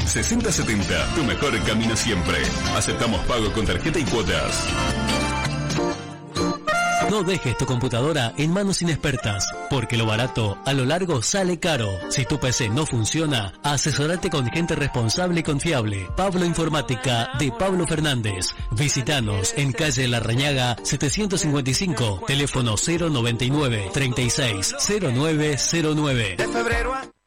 6070, tu mejor camino siempre. Aceptamos pago con tarjeta y cuotas. No dejes tu computadora en manos inexpertas, porque lo barato a lo largo sale caro. Si tu PC no funciona, asesorate con gente responsable y confiable. Pablo Informática de Pablo Fernández. Visítanos en calle Larrañaga 755, teléfono 099 360909. De febrero a